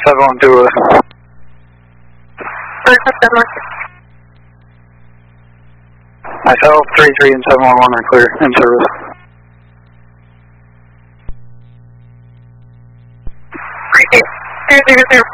712. Myself, 33 and 711 are clear in service. Okay, 000.